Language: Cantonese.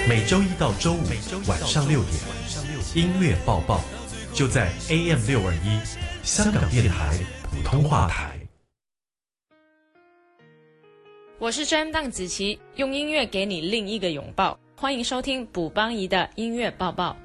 每周一到周五晚上6点，音乐报报就在 AM621 香港电台普通话台。 我是 Jam 邓紫棋，用音乐给你另一个拥抱。欢迎收听卜邦仪的音乐报报。